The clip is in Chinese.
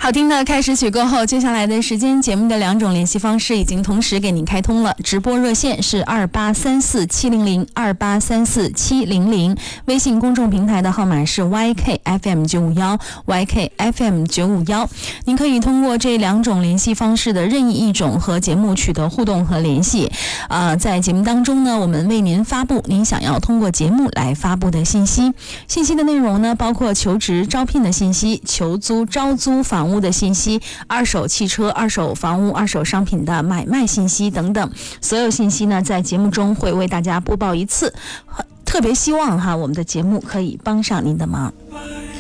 好听的开始曲过后，接下来的时间节目的2种联系方式已经同时给您开通了。直播热线是28347002834700，微信公众平台的号码是 YKFM951 您可以通过这2种联系方式的任意一种和节目取得互动和联系。在节目当中呢，我们为您发布您想要通过节目来发布的信息。信息的内容呢，包括求职招聘的信息、求租招租房屋的信息、二手汽车、二手房屋、二手商品的买卖信息等等。所有信息呢，在节目中会为大家播报一次。特别希望我们的节目可以帮上您的忙。